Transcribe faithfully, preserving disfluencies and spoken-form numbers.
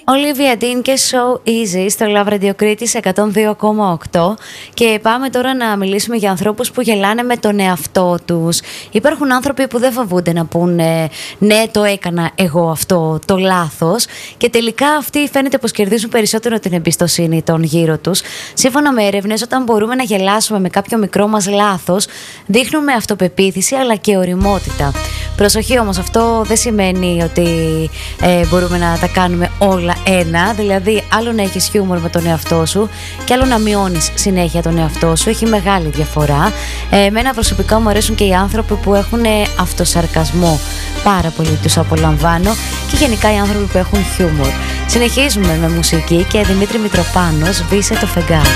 Olivia Dean και So Easy στο Love Radio Κρήτης εκατόν δύο κόμμα οκτώ. Και πάμε τώρα να μιλήσουμε για ανθρώπους που γελάνε με τον εαυτό τους. Υπάρχουν άνθρωποι που δεν φοβούνται να πούνε ναι, το έκανα εγώ αυτό το λάθος, και τελικά αυτοί φαίνεται πως κερδίζουν περισσότερο την εμπιστοσύνη των γύρω τους. Σύμφωνα με έρευνες, όταν μπορούμε να γελάσουμε με κάποιο μικρό μας λάθος, δείχνουμε αυτοπεποίθηση αλλά και ωριμότητα. Προσοχή όμως, αυτό δεν σημαίνει ότι ε, μπορούμε να τα κάνουμε όλα ένα. Δηλαδή, άλλο να έχεις χιούμορ με τον εαυτό σου και άλλο να μειώνεις συνέχεια τον εαυτό σου. Έχει μεγάλη διαφορά. Ε, εμένα προσωπικά μου αρέσουν και οι άνθρωποι που έχουν αυτοσαρκασμό. Πάρα πολύ τους απολαμβάνω, και γενικά οι άνθρωποι που έχουν χιούμορ. Συνεχίζουμε με μουσική και Δημήτρη Μητροπάνος, «Σβήσε το φεγγάρι».